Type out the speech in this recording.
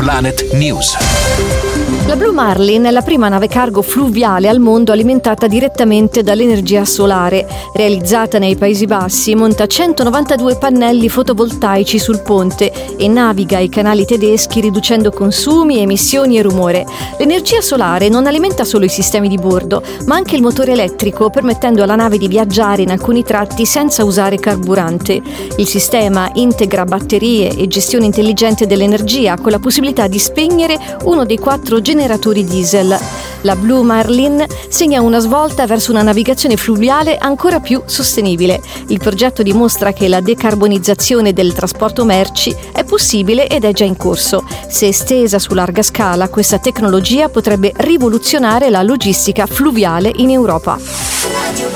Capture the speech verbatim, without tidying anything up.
Planet News. La Blue Marlin è la prima nave cargo fluviale al mondo alimentata direttamente dall'energia solare. Realizzata nei Paesi Bassi, monta centonovantadue pannelli fotovoltaici sul ponte e naviga i canali tedeschi riducendo consumi, emissioni e rumore. L'energia solare non alimenta solo i sistemi di bordo, ma anche il motore elettrico, permettendo alla nave di viaggiare in alcuni tratti senza usare carburante. Il sistema integra batterie e gestione intelligente dell'energia con la possibilità di spegnere uno dei quattro generatori diesel. La Blue Marlin segna una svolta verso una navigazione fluviale ancora più sostenibile. Il progetto dimostra che la decarbonizzazione del trasporto merci è possibile ed è già in corso. Se estesa su larga scala, questa tecnologia potrebbe rivoluzionare la logistica fluviale in Europa.